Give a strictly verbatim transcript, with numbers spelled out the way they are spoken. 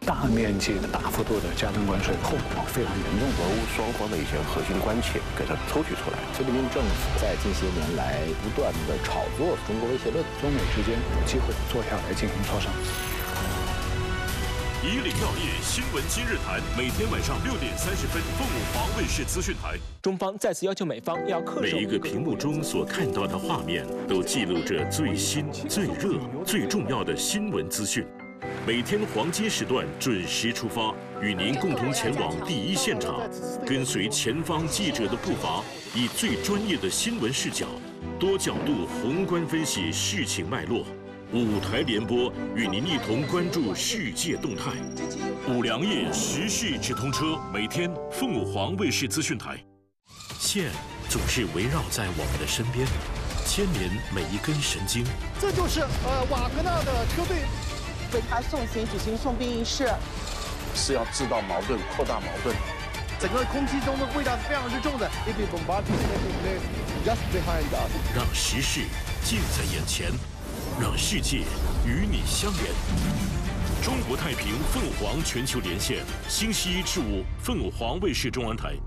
大面积的、大幅度的加征关税，后果非常严重。 俄乌双方的一些核心关切给它抽取出来。 菲律宾政府在近些年来不断的炒作中国威胁论， 中美之间有机会坐下来进行磋商。 以领要业新闻今日谈，每天晚上六点三十分，凤舞华卫视资讯台。 中方再次要求美方要恪守。 每一个屏幕中所看到的画面，都记录着最新、最热、最重要的新闻资讯。每天黄金时段准时出发，与您共同前往第一现场，跟随前方记者的步伐，以最专业的新闻视角，多角度宏观分析事情脉络。五台联播与您一同关注世界动态。五粮液时事直通车，每天凤舞华卫视资讯台。线总是围绕在我们的身边，牵连每一根神经。 这就是呃瓦格纳的车队为他送行举行送殡仪式， 是要制造矛盾、扩大矛盾。 整个空气中的味道是非常之重的。 让时事近在眼前，让世界与你相连。中国太平凤凰全球连线，星期一至五凤凰卫视中文台。